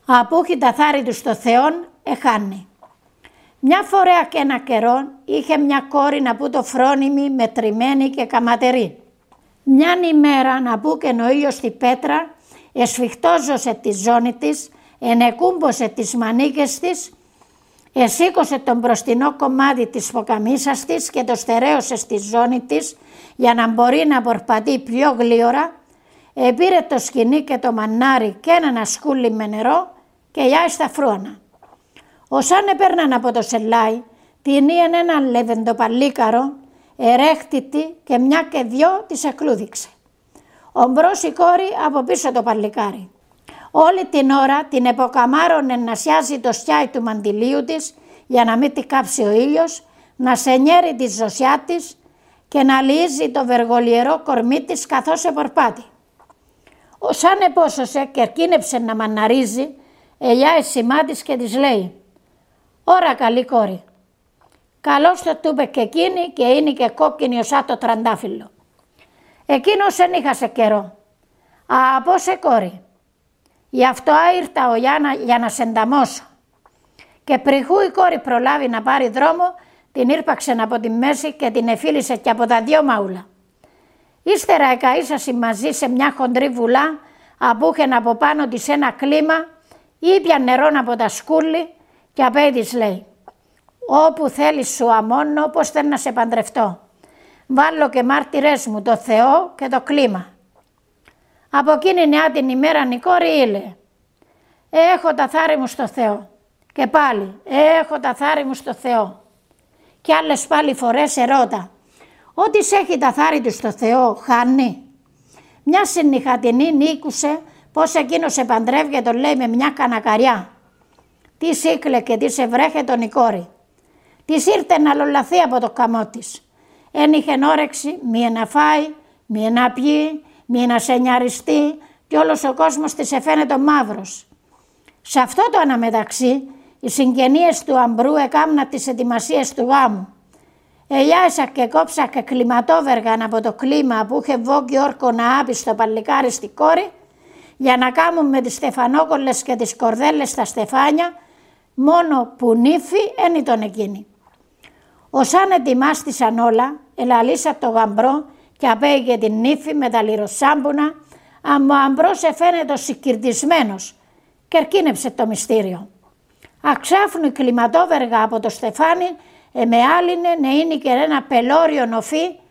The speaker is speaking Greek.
Απούχει τα θάρη του στο Θεόν, εχάνει. Μια φορά και ένα καιρό είχε μια κόρη να που το φρόνιμη, μετρημένη και καματερή. Μιαν ημέρα να που και ο ήλιος στη πέτρα, εσφιχτόζωσε τη ζώνη της, ενεκούμπωσε τις μανίκες της, εσήκωσε τον μπροστινό κομμάτι της ποκαμίσας της και το στερέωσε στη ζώνη της για να μπορεί να πορπατεί πιο γλίωρα, επήρε το σκοινί και το μανάρι και ένα σκούλι με νερό και γιάει στα φρούανα. Όσαν έπαιρναν από το σελάι, την ήεν έναν λεβεντοπαλίκαρο, ερέχτητη και μια και δυο της εκλούδηξε. Ομπρός η κόρη από πίσω το παλικάρι. Όλη την ώρα την εποκαμάρωνε να σιάζει το στιάι του μαντιλίου της για να μην τη κάψει ο ήλιος, να σενιέρει τη ζωσιά της και να λύζει το βεργολιερό κορμί της καθώς επορπάτη. Όσαν επόσωσε και ερκίνεψε να μαναρίζει, ελιά εσημά της και της λέει «Ωρα καλή κόρη». Καλώς το τούπε και εκείνη και είναι και κόκκινη ως το τραντάφυλλο. Εκείνος εν είχασε καιρό. «Από σε κόρη, γι' αυτό ήρθα ο Γιάννα για να σε ενταμώσω». Και πριχού η κόρη προλάβει να πάρει δρόμο, την ήρπαξε από τη μέση και την εφίλησε και από τα δυο μαούλα. Ύστερα εκαΐσασε μαζί σε μια χοντρή βουλά, απούχεν από πάνω της ένα κλίμα, ήπια νερό από τα σκούλη και απέ της λέει «Όπου θέλεις σου αμώνω, πώς θέλω να σε παντρευτώ. Βάλω και μάρτυρες μου το Θεό και το κλίμα». Από εκείνη νεά την ημέρα η κόρη ήλε «Έχω τα θάρη μου στο Θεό». Και πάλι «Έχω τα θάρη μου στο Θεό». Και άλλες πάλι φορές ερώτα «Ό,τι έχει τα θάρη του στο Θεό χάνει». Μια συνυχατινή νίκουσε πως εκείνος σε παντρεύει και τον λέει με μια κανακαριά. Τι σύκλε και τι σε βρέχε τον η κόρη. Της ήρθε να λολαθεί από το καμό της. Εν είχεν όρεξη μία να φάει, μία να πιει, μία να σενιαριστεί και όλος ο κόσμος της εφαίνεται μαύρος. Σε αυτό το αναμεταξύ οι συγγενείες του αμπρού εκάμνα τις ετοιμασίες του γάμου. Ελιάσα και κόψα και κλιματόβεργαν από το κλίμα που είχε βόγκει όρκο να άπει στο παλικάρι στη κόρη για να κάμουν με τις στεφανόκολλες και τις κορδέλες στα στεφάνια, μόνο που νύφη εν ήταν εκείνη. Όσαν ετοιμάστησαν όλα, ελαλήσα το γαμπρό και απέγε την νύφη με τα λιροσάμπουνα, αλλά ο αμπρός εφαίνεται συγκυρτισμένος και ερκίνεψε το μυστήριο. Αξάφνου η κλιματόβεργα από το στεφάνι, με άλυνε να είναι και ένα πελώριο νοφί